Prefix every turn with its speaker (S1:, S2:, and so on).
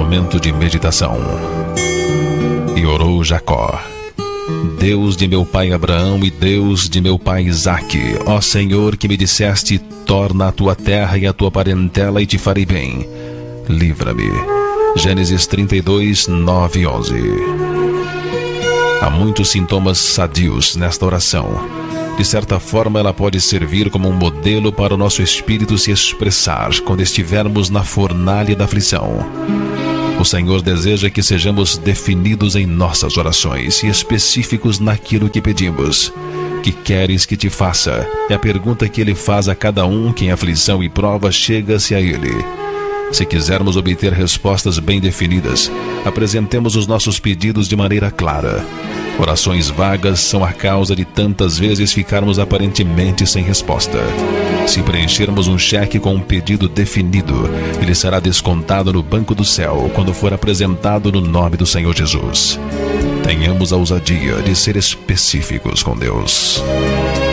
S1: momento de meditação. E orou Jacó: Deus de meu pai Abraão e Deus de meu pai Isaque, ó Senhor, que me disseste: torna a tua terra e a tua parentela e te farei bem, livra-me. Gênesis 32, 9 e 11. Há muitos sintomas sadios nesta oração. De certa forma, ela pode servir como um modelo para o nosso espírito se expressar quando estivermos na fornalha da aflição. O Senhor deseja que sejamos definidos em nossas orações e específicos naquilo que pedimos. Que queres que te faça? É a pergunta que Ele faz a cada um que em aflição e prova chega-se a Ele. Se quisermos obter respostas bem definidas, apresentemos os nossos pedidos de maneira clara. Orações vagas são a causa de tantas vezes ficarmos aparentemente sem resposta. Se preenchermos um cheque com um pedido definido, ele será descontado no banco do céu quando for apresentado no nome do Senhor Jesus. Tenhamos a ousadia de ser específicos com Deus.